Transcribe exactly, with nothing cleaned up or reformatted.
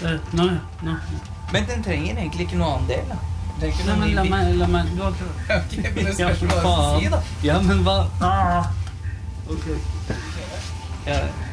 Uh, nå, nå. Men den trenger egentlig ikke noe annen del, da. Nei, men la meg, la meg, du har ikke... Ok, men det spørs hva du si, da. Ja, men hva? Ah. Ok. Ja,